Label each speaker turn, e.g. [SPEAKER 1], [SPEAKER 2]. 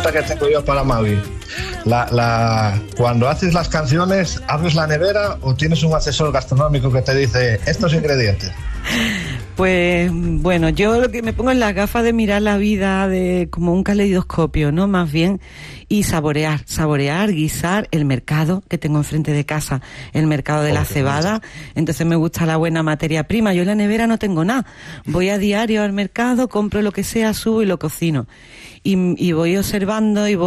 [SPEAKER 1] pregunta que tengo yo para Mavi. Cuando haces las canciones, ¿abres la nevera o tienes un asesor gastronómico que te dice estos ingredientes?
[SPEAKER 2] Pues bueno, yo lo que me pongo es las gafas de mirar la vida de como un caleidoscopio, ¿no? Más bien, y saborear, guisar el mercado que tengo enfrente de casa, el mercado de la cebada. Entonces me gusta la buena materia prima. Yo en la nevera no tengo nada. Voy a diario al mercado, compro lo que sea, subo y lo cocino. Y voy observando y voy